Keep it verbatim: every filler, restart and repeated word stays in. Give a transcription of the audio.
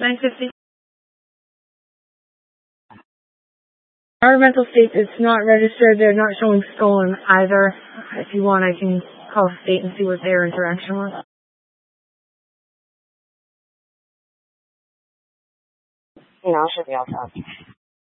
nine fifty. Environmental states it's not registered. They're not showing stolen either. If you want, I can call state and see what their interaction was. No, should be all set.